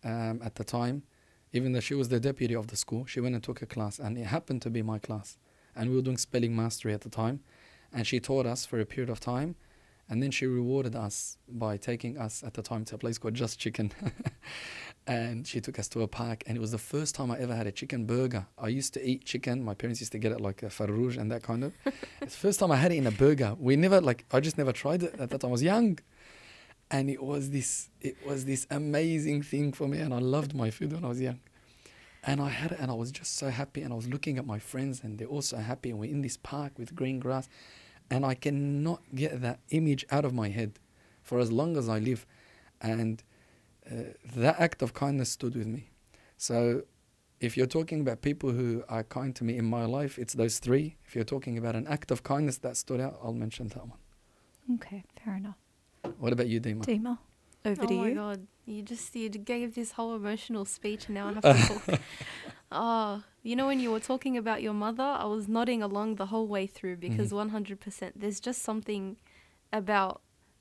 at the time, even though she was the deputy of the school, she went and took a class, and it happened to be my class. And we were doing spelling mastery at the time. And she taught us for a period of time. And then she rewarded us by taking us at the time to a place called Just Chicken. And she took us to a park. And it was the first time I ever had a chicken burger. I used to eat chicken. My parents used to get it like a Farouj and that kind of. It's the first time I had it in a burger. I just never tried it at that time. I was young. And it was this amazing thing for me. And I loved my food when I was young. And I had it and I was just so happy. And I was looking at my friends and they're also happy. And we're in this park with green grass. And I cannot get that image out of my head for as long as I live. And that act of kindness stood with me. So if you're talking about people who are kind to me in my life, it's those three. If you're talking about an act of kindness that stood out, I'll mention that one. Okay, fair enough. What about you, Dima? Dima, over to you. Oh my God. You gave this whole emotional speech and now I have to talk. When you were talking about your mother, I was nodding along the whole way through because 100%, there's just something about,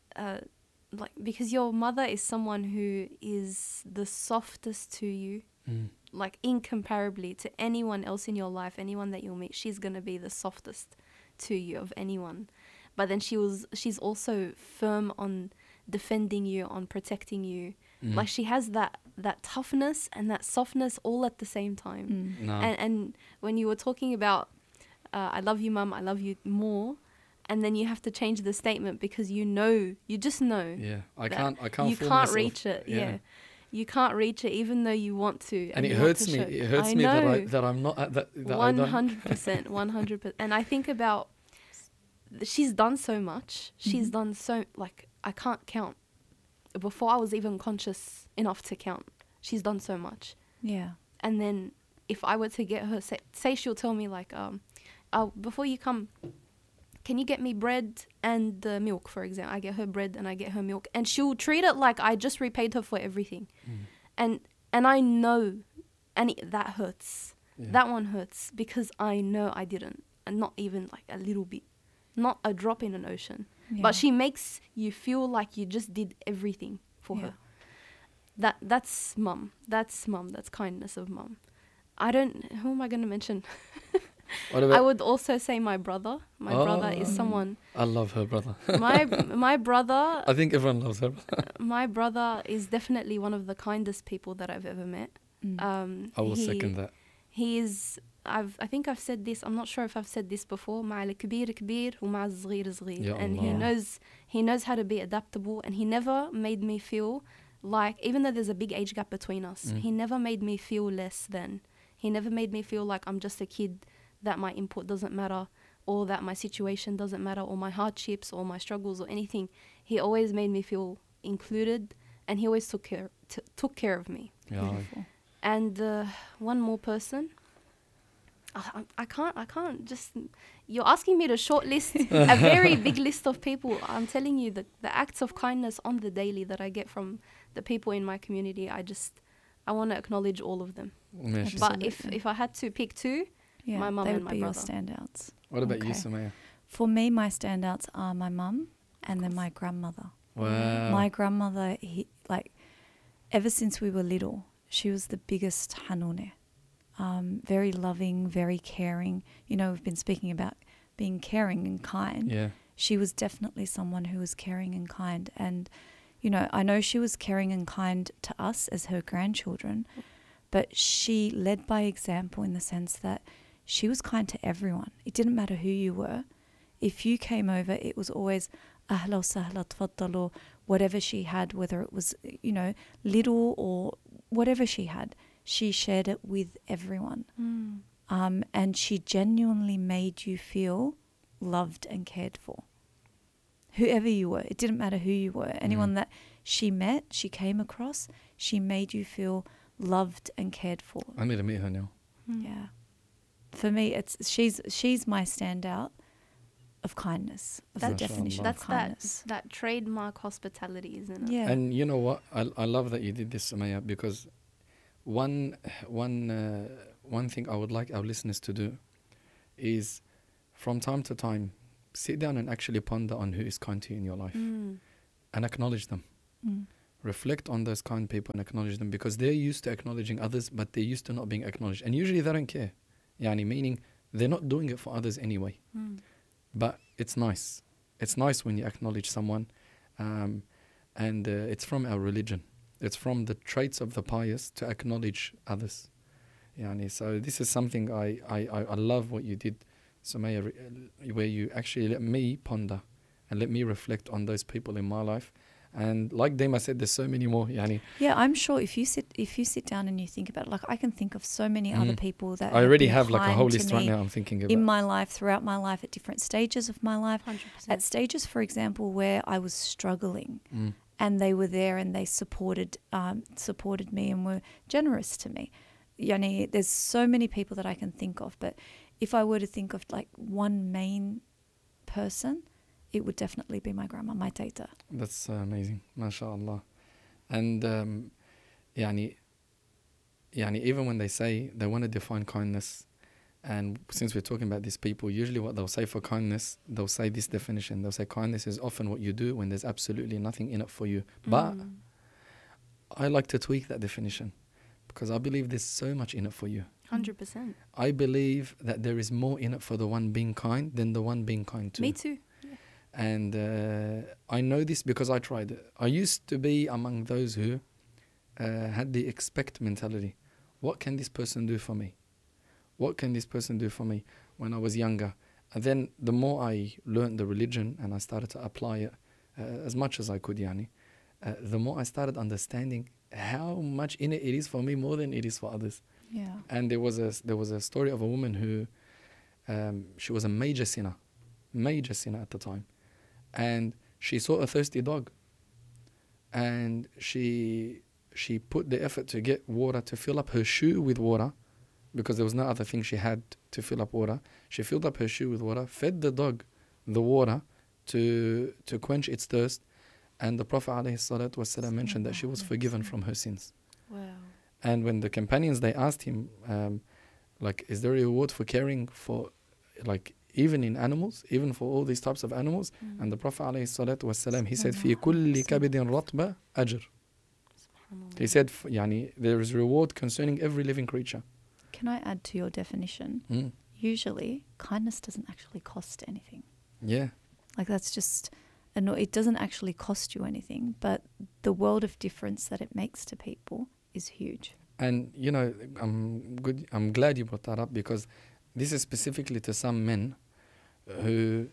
because your mother is someone who is the softest to you, like incomparably to anyone else in your life, anyone that you'll meet, she's going to be the softest to you of anyone. But then she's also firm on defending you, on protecting you. Like she has that toughness and that softness all at the same time. No. And when you were talking about, I love you, Mum, I love you more, and then you have to change the statement because you just know. Yeah, I that can't. You can't reach it. Yeah. You can't reach it even though you want to. And it hurts me. It hurts me that I'm not at that. 100%, 100%. And I think about, she's done so much. She's done so, I can't count. Before I was even conscious enough to count, she's done so much. Yeah. And then if I were to get her, say she'll tell me before you come, can you get me bread and milk, for example? I get her bread and I get her milk. And she'll treat it like I just repaid her for everything. And I know, and that hurts. Yeah. That one hurts because I know I didn't. And not even a little bit. Not a drop in an ocean. Yeah. But she makes you feel like you just did everything for her. That's mum. That's mum. That's kindness of mum. Who am I going to mention? I would also say my brother. My brother is someone. I love her brother. my brother. I think everyone loves her brother. My brother is definitely one of the kindest people that I've ever met. I will second that. He is. I think I've said this. I'm not sure if I've said this before. مع الكبير كبير ومع الصغير صغير. And he knows how to be adaptable. And he never made me feel like, even though there's a big age gap between us, he never made me feel less than. He never made me feel like I'm just a kid, that my input doesn't matter, or that my situation doesn't matter, or my hardships or my struggles or anything. He always made me feel included, and he always took care of me. Yeah. And one more person. I can't just. You're asking me to shortlist a very big list of people. I'm telling you that the acts of kindness on the daily that I get from the people in my community, I want to acknowledge all of them. But if I had to pick two, my mum and my brother. They would be your standouts. What about you, Sumaya? For me, my standouts are my mum and then my grandmother. Wow. My grandmother, ever since we were little, she was the biggest hanune. Very loving, very caring. We've been speaking about being caring and kind. Yeah. She was definitely someone who was caring and kind. And, I know she was caring and kind to us as her grandchildren, but she led by example in the sense that she was kind to everyone. It didn't matter who you were. If you came over, it was always ahla wa sahla tfaddalo, whatever she had, whether it was, little or whatever she had. She shared it with everyone. And she genuinely made you feel loved and cared for. Whoever you were, it didn't matter who you were. Anyone that she met, she came across, she made you feel loved and cared for. I need to meet her now. Yeah. For me, she's my standout of kindness, of the definition of kindness. That's that trademark hospitality, isn't it? Yeah. And you know what? I love that you did this, Sumaya, because one thing I would like our listeners to do is from time to time sit down and actually ponder on who is kind to you in your life and acknowledge them, reflect on those kind people and acknowledge them, because they're used to acknowledging others, but they're used to not being acknowledged. And usually they don't care. Yani, meaning they're not doing it for others anyway. But it's nice. It's nice when you acknowledge someone. And it's from our religion. It's from the traits of the pious to acknowledge others. Yani, so this is something I love what you did, Sumaya, where you actually let me ponder and let me reflect on those people in my life. And like Dema said, there's so many more. Yani. Yeah, I'm sure if you sit down and you think about it, like I can think of so many other people that I already been have like a kind whole to list right me now I'm thinking about. in my life, throughout my life, at different stages of my life. 100%. At stages, for example, where I was struggling, and they were there and they supported me and were generous to me. Yani, there's so many people that I can think of, but if I were to think of like one main person, it would definitely be my grandma, my tata. That's amazing, mashallah. And yani, even when they say they want to define kindness, and since we're talking about these people, usually what they'll say for kindness, they'll say this definition. They'll say kindness is often what you do when there's absolutely nothing in it for you. But I like to tweak that definition, because I believe there's so much in it for you. 100%. I believe that there is more in it for the one being kind than the one being kind to. Me too. Yeah. And I know this because I tried it. I used to be among those who had the expect mentality. What can this person do for me? What can this person do for me? When I was younger. And then the more I learned the religion and I started to apply it as much as I could, the more I started understanding how much in it is for me more than it is for others. Yeah. And there was a story of a woman who she was a major sinner at the time, and she saw a thirsty dog, and she put the effort to get water to fill up her shoe with water, because there was no other thing she had to fill up water. She filled up her shoe with water, fed the dog the water to quench its thirst, and the Prophet ﷺ mentioned that she was forgiven from her sins. Wow. And when the companions, they asked him, is there a reward for caring for, even in animals, even for all these types of animals? And the Prophet ﷺ, he said, في كل كبد رطبة أجر. He said, there is reward concerning every living creature. Can I add to your definition? Usually, kindness doesn't actually cost anything. Yeah. Like that's just, it doesn't actually cost you anything, but the world of difference that it makes to people is huge. And I'm glad you brought that up, because this is specifically to some men who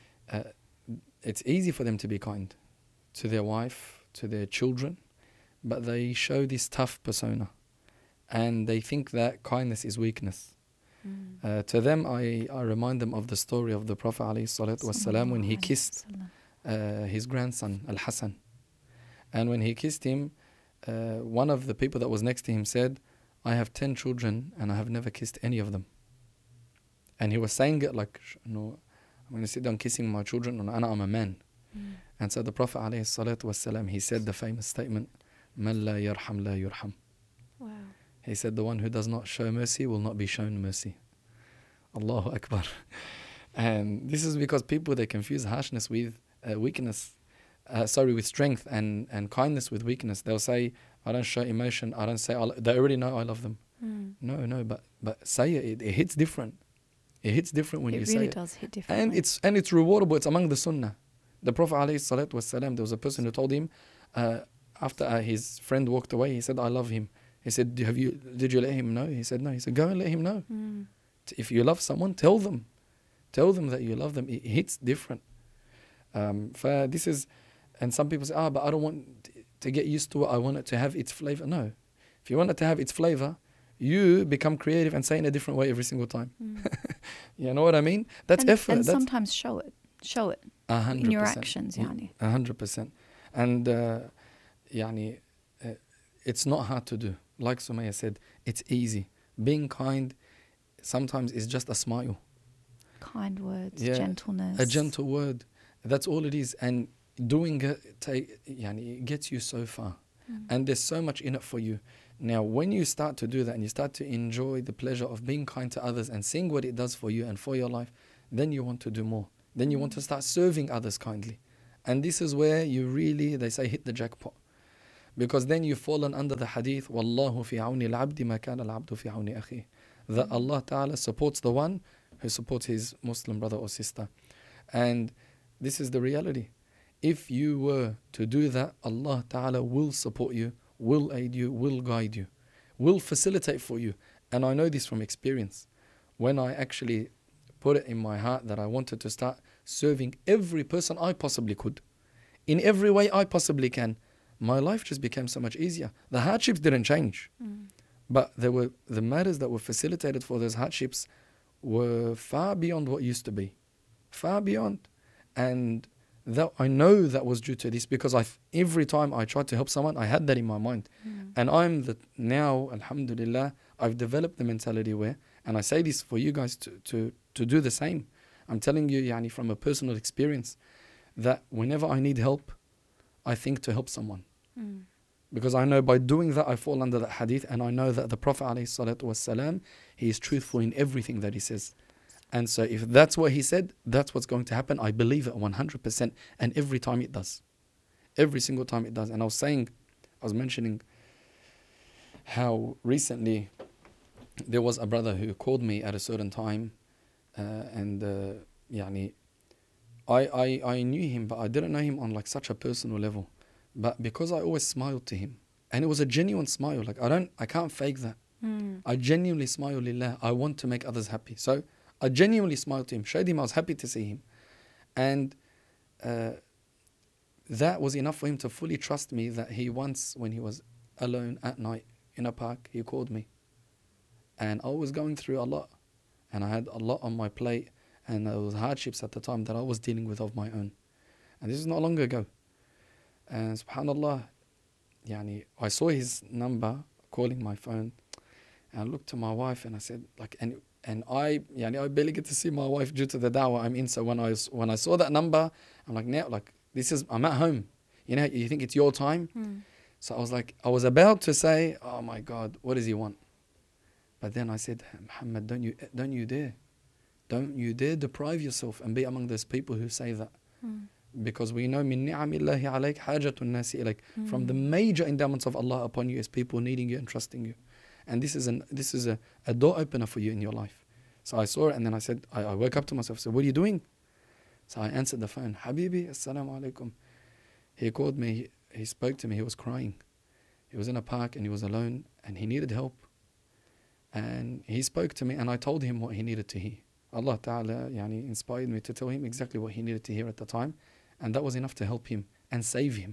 it's easy for them to be kind to their wife, to their children, but they show this tough persona and they think that kindness is weakness. To them, I remind them of the story of the Prophet ﷺ when he kissed his grandson Al-Hassan. And when he kissed him, one of the people that was next to him said, I have 10 children and I have never kissed any of them. And he was saying it like, I'm going to sit down kissing my children and I'm a man. And so the Prophet ﷺ, he said the famous statement, Man la yarham la yurham. Wow. He said, the one who does not show mercy will not be shown mercy. Allahu Akbar. And this is because people, they confuse harshness with weakness. With strength, and kindness with weakness. They'll say, I don't show emotion, I don't say, they already know I love them. No, but say it hits different. It hits different when you say it. It really does hit differently. And it's rewardable, it's among the sunnah. The Prophet ﷺ, there was a person who told him, after his friend walked away, he said, I love him. He said, did you let him know? He said, no. He said, go and let him know. If you love someone, tell them. Tell them that you love them. It hits different. This is, and some people say, but I don't want to get used to it. I want it to have its flavor. No. If you want it to have its flavor, you become creative and say in a different way every single time. You know what I mean? That's effort. And sometimes show it. 100%. In your actions, yani. 100%. And it's not hard to do. Like Sumaya said, it's easy. Being kind sometimes is just a smile. Kind words, gentleness. A gentle word. That's all it is. And doing it gets you so far. And there's so much in it for you. Now, when you start to do that and you start to enjoy the pleasure of being kind to others and seeing what it does for you and for your life, then you want to do more. Then you want to start serving others kindly. And this is where you really, they say, hit the jackpot. Because then you've fallen under the hadith, وَاللَّهُ فِي عَوْنِ الْعَبْدِ مَا كَانَ الْعَبْدُ فِي عَوْنِ أَخِيهِ. That Allah Ta'ala supports the one who supports his Muslim brother or sister. And this is the reality. If you were to do that, Allah Ta'ala will support you, will aid you, will guide you, will facilitate for you. And I know this from experience. When I actually put it in my heart that I wanted to start serving every person I possibly could, in every way I possibly can, my life just became so much easier. The hardships didn't change. But the matters that were facilitated for those hardships were far beyond what used to be. Far beyond. And that I know that was due to this, because every time I tried to help someone, I had that in my mind. And now, alhamdulillah, I've developed the mentality where, and I say this for you guys to do the same. I'm telling you, yani, from a personal experience, that whenever I need help, I think to help someone. Because I know by doing that, I fall under that hadith, and I know that the Prophet ﷺ, he is truthful in everything that he says. And so if that's what he said, that's what's going to happen. I believe it 100%, and every time it does. Every single time it does. And I was mentioning how recently there was a brother who called me at a certain time, and yani, I knew him, but I didn't know him on like such a personal level. But because I always smiled to him, and it was a genuine smile, like I can't fake that. I genuinely smile lillah. I want to make others happy. So I genuinely smiled to him, showed him I was happy to see him. And that was enough for him to fully trust me that he once, when he was alone at night in a park, he called me. And I was going through a lot. And I had a lot on my plate. And there was hardships at the time that I was dealing with of my own. And this is not long ago. And subhanAllah, yani, I saw his number calling my phone. And I looked to my wife and I said, like, and I barely get to see my wife due to the da'wah I'm in. So when I saw that number, I'm like, now, like, I'm at home. You know, you think it's your time. So I was about to say, oh my God, what does he want? But then I said, Muhammad, don't you dare deprive yourself and be among those people who say that. Because we know min ni'amillahi alayk hajatun nasi ilayk. From the major endowments of Allah upon you is people needing you and trusting you. And this is a door opener for you in your life. So I saw it, and then I said, I woke up to myself, said, what are you doing? So I answered the phone, Habibi, assalamu alaikum. He called me, he spoke to me, he was crying. He was in a park and he was alone and he needed help. And he spoke to me and I told him what he needed to hear. Allah Ta'ala inspired me to tell him exactly what he needed to hear at the time. And that was enough to help him and save him.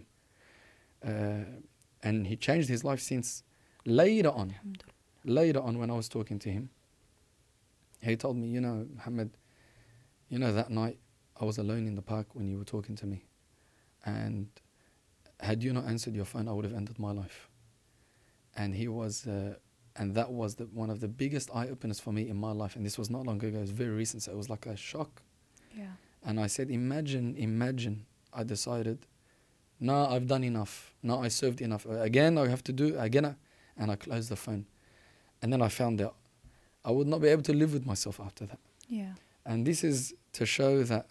And he changed his life since. Later on when I was talking to him, he told me, Muhammad, that night I was alone in the park when you were talking to me. And had you not answered your phone, I would have ended my life. And he was, and that was one of the biggest eye-openers for me in my life. And this was not long ago, it was very recent, so it was like a shock. Yeah. And I said, imagine I decided, no, I've done enough. No, I served enough. Again, I have to do again. And I closed the phone. And then I found out I would not be able to live with myself after that. Yeah. And this is to show that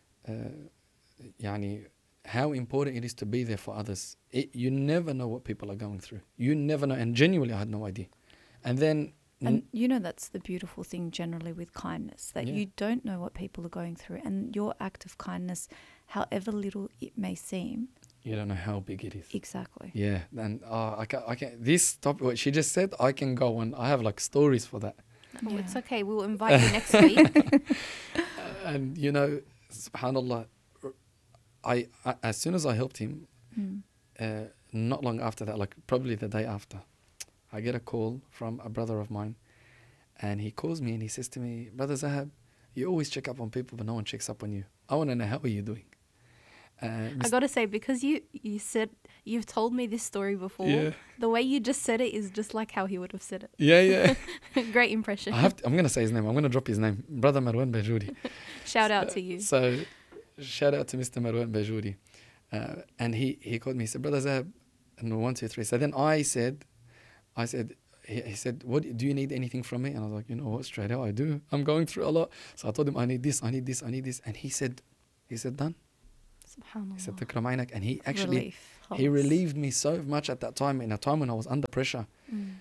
how important it is to be there for others. You never know what people are going through. You never know. And genuinely, I had no idea. And then... And that's the beautiful thing generally with kindness, that you don't know what people are going through. And your act of kindness, however little it may seem... You don't know how big it is. Exactly. Yeah. And I can't, this topic, what she just said, I can go on. I have like stories for that. Oh, it's okay. We'll invite you next week. And subhanAllah, I as soon as I helped him, not long after that, like probably the day after, I get a call from a brother of mine, and he calls me and he says to me, Brother Zahab, you always check up on people, but no one checks up on you. I want to know, how are you doing? I got to say, because you said, you've told me this story before, the way you just said it is just like how he would have said it. Yeah. Great impression. I'm going to say his name. I'm going to drop his name. Brother Marwan Bajouri. Shout out to you. So, shout out to Mr. Marwan Bajouri. And he called me, he said, Brother Zahab, and 1, 2, 3. So then I said, he said, what, do you need anything from me? And I was like, you know what, straight out I do. I'm going through a lot. So I told him, I need this. And he said, done. SubhanAllah. He said, Takram Ainak. And he actually, Relief. He relieved me so much at that time, in a time when I was under pressure. Mm.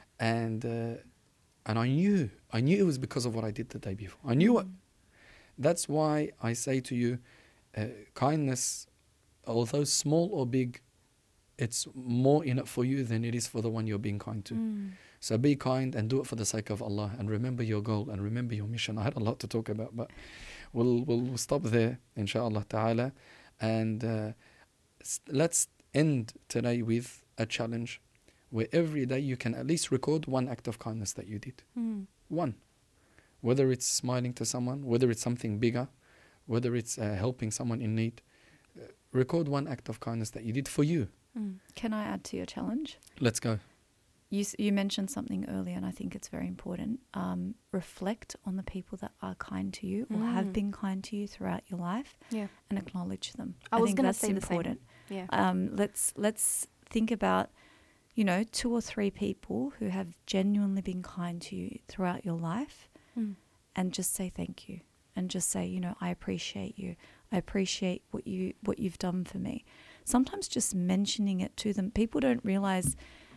And I knew it was because of what I did the day before. I knew it. That's why I say to you, kindness, although small or big, it's more in it for you than it is for the one you're being kind to. So be kind and do it for the sake of Allah, and remember your goal and remember your mission. I had a lot to talk about, but we'll stop there, inshallah ta'ala. And let's end today with a challenge where every day you can at least record one act of kindness that you did. One. Whether it's smiling to someone, whether it's something bigger, whether it's helping someone in need. Record one act of kindness that you did for you. Can I add to your challenge? Let's go. You mentioned something earlier, and I think it's very important. Reflect on the people that are kind to you or have been kind to you throughout your life, and acknowledge them. I was think gonna that's say important. the same. Yeah. Let's think about, 2 or 3 people who have genuinely been kind to you throughout your life, and just say thank you, and just say, I appreciate you. I appreciate what you've done for me. Sometimes just mentioning it to them, people don't realize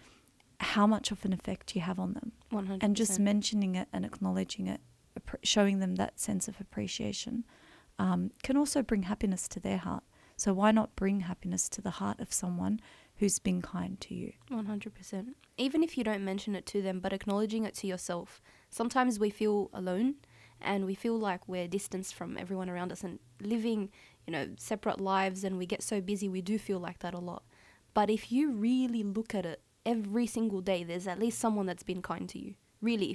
how much of an effect you have on them. 100%. And just mentioning it and acknowledging it, showing them that sense of appreciation, can also bring happiness to their heart. So why not bring happiness to the heart of someone who's been kind to you? 100%. Even if you don't mention it to them, but acknowledging it to yourself. Sometimes we feel alone and we feel like we're distanced from everyone around us and living, separate lives, and we get so busy, we do feel like that a lot. But if you really look at it, every single day, there's at least someone that's been kind to you. Really,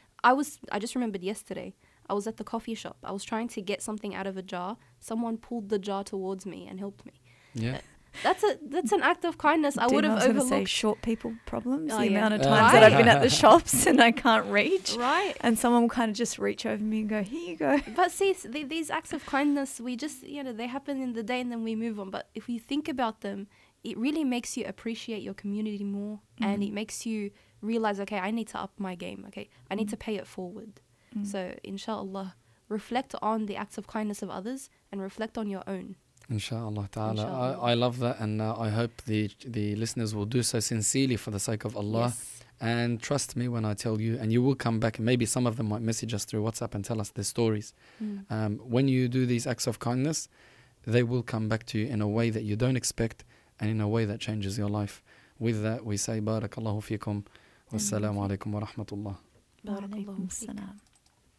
I just remembered yesterday, I was at the coffee shop. I was trying to get something out of a jar. Someone pulled the jar towards me and helped me. Yeah. That's an act of kindness I would have I was overlooked. going to say short people problems. Oh, the yeah. amount of Right. times that I've been at the shops and I can't reach. Right. And someone will kind of just reach over me and go, here you go. But see, these acts of kindness, we just, they happen in the day and then we move on. But if you think about them, it really makes you appreciate your community more, and it makes you realize, okay, I need to up my game. Okay, I need to pay it forward. So, inshallah, reflect on the acts of kindness of others and reflect on your own. Inshallah ta'ala. Inshallah. I love that, and I hope the listeners will do so sincerely for the sake of Allah. Yes. And trust me when I tell you, and you will come back, and maybe some of them might message us through WhatsApp and tell us their stories. When you do these acts of kindness, they will come back to you in a way that you don't expect and in a way that changes your life. With that, we say, Barakallahu fikum. Wassalamu alaikum wa rahmatullah. Barakallahu Wa alaikum feek. salam.